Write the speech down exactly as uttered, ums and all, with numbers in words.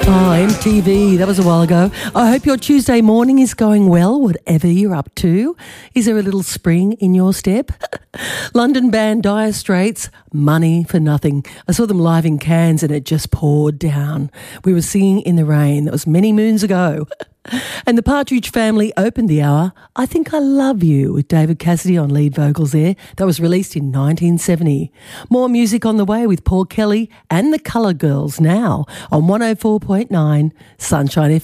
Oh, M T V, that was a while ago. I hope your Tuesday morning is going well, whatever you're up to. Is there a little spring in your step? London band Dire Straits, Money for Nothing. I saw them live in Cairns and it just poured down. We were singing in the rain. That was many moons ago. And the Partridge Family opened the hour, I Think I Love You, with David Cassidy on lead vocals there. That was released in nineteen seventy. More music on the way with Paul Kelly and the Colour Girls now on one oh four point nine Sunshine F M.